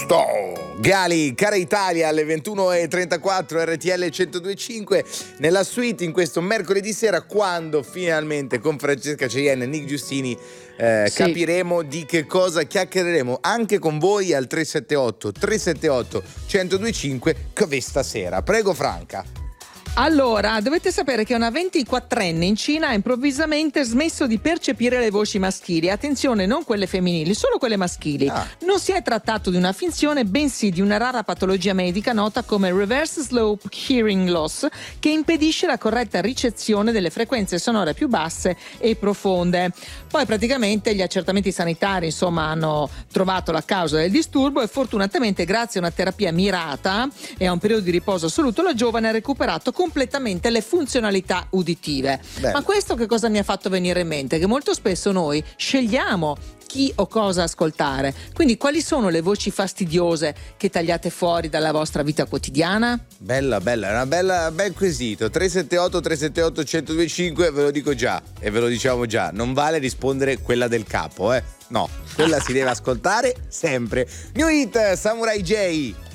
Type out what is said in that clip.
Giusto! Gali, cara Italia, alle 21:34 RTL 102.5 nella suite in questo mercoledì sera, quando finalmente con Francesca Cheyenne e Nick Giustini capiremo di che cosa chiacchiereremo anche con voi al 378 1025 questa sera. Prego Franca. Allora, dovete sapere che una 24enne in Cina ha improvvisamente smesso di percepire le voci maschili. Attenzione, non quelle femminili, solo quelle maschili. Non si è trattato di una finzione, bensì di una rara patologia medica nota come reverse slope hearing loss, che impedisce la corretta ricezione delle frequenze sonore più basse e profonde. Poi praticamente gli accertamenti sanitari, hanno trovato la causa del disturbo e fortunatamente, grazie a una terapia mirata e a un periodo di riposo assoluto, la giovane ha recuperato completamente le funzionalità uditive. Beh. Ma questo che cosa mi ha fatto venire in mente? Che molto spesso noi scegliamo chi o cosa ascoltare. Quindi quali sono le voci fastidiose che tagliate fuori dalla vostra vita quotidiana? Bella, bel quesito. 378 1025, ve lo dico già e ve lo diciamo già, non vale rispondere quella del capo, no, quella si deve ascoltare sempre. New Hit, Samurai J.